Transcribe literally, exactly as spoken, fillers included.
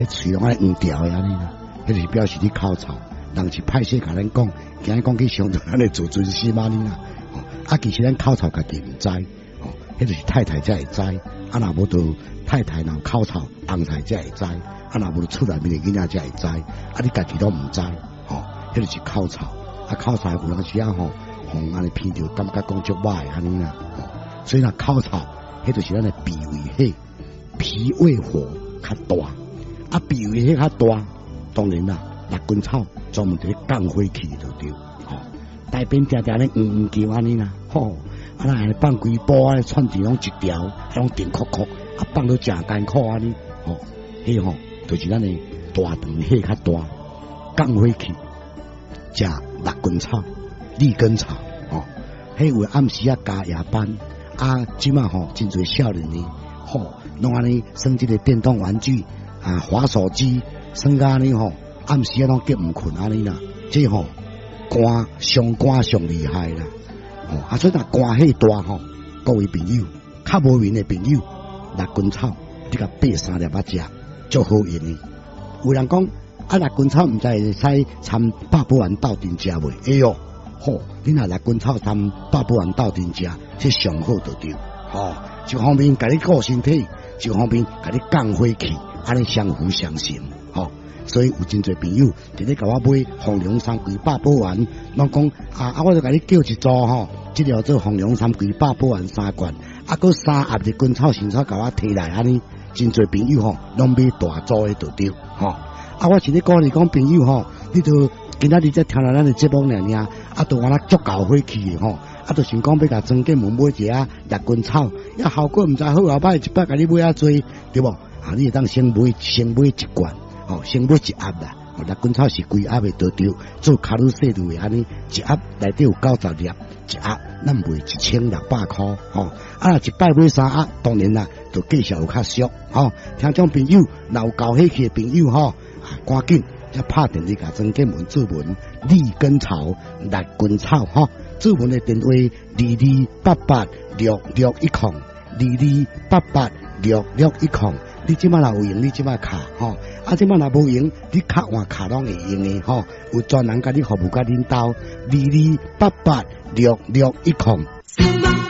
喙拢爱黄条的安尼啦，迄就是表示你口臭。人是歹势甲咱讲，今日讲去伤到咱的自尊心安尼啦。哦，啊，其实咱口臭家己唔知，哦，迄就是太太才会知。啊，若无就太太若口臭，翁才才会知。啊，若无就厝内面的囡仔才会知。啊，你家己都唔知，哦，迄就是口臭。啊，口臭有当时啊吼，互安尼闻着感觉讲足歹安尼啦。哦，所以若口臭，迄就是咱的脾胃火，脾胃火较大。啊，脾胃火较大，当然啦。六根草专门伫降火气就对，吼、哦，大便定定咧黄黄叫安尼啦，吼，啊那安尼放规煲啊，串起拢一条，拢甜酷酷，啊放到正艰苦安尼，吼、哦，迄吼就是咱的大肠火较大，降火气，食六根草、利根草，哦，迄有暗时啊加夜班，啊即马吼真侪少年呢，吼，拢安尼耍即个电动玩具啊，滑手机，耍甲安尼吼。暗时啊，拢结唔困安尼啦，即吼肝上肝上厉害啦，哦，啊所以若肝气大吼，各位朋友，较无缘的朋友，六根草你甲掰三粒仔食，足好用的。有人讲啊，六根草唔知会使掺百宝丸斗阵食袂？哎哟，吼，你若六根草掺百宝丸斗阵食，这上好就对，吼，一方面甲你顾身体，一方面甲你降火气，安尼相辅相成，吼。所以有真侪朋友直接甲我买红龙三龟百宝丸，拢讲啊啊，我就甲你叫一组吼，即条做红龙三龟百宝丸三罐，啊，佮三盒日根草、新草甲我摕来安尼，真侪朋友吼，拢买大组的就对，吼。啊，我是咧鼓励讲朋友吼，你就今仔日才听了咱的节目尔尔，啊，都安那足够火气的吼，啊，就想讲要甲庄建门买一下日根草，呀，效果毋知好后摆一摆甲你买啊多，对无？啊，你会当先买先买一罐。哦，先买一盒啦，哦，六根草是规盒的，都着做卡路西路的安尼，一盒内底有九十粒，一盒咱卖一千六百块，哦，啊，若一摆买三盒，当然啦，就计数有较俗，哦，听众朋友，若有高火气的朋友吼，啊，赶紧才拍电话甲庄建门注文利根草、六根草，吼，注文的电话二二八八六六一空，二二八八六六一空。你即摆若有用，你即摆卡吼，啊，即摆若无用，你卡换卡拢会用的吼，有专人甲你服务甲恁兜，二二八八六六一空。